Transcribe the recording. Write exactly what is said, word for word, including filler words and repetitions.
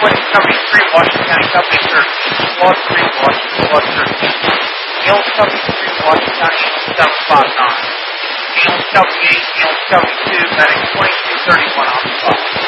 twenty seventy-three, Washington County Company thirteen, Squad three, Washington Squad thirteen, Neil seventy-three, Washington County seven five nine, Neil seventy-eight, Neil seventy-two, Medic twenty-two thirty-one on the spot.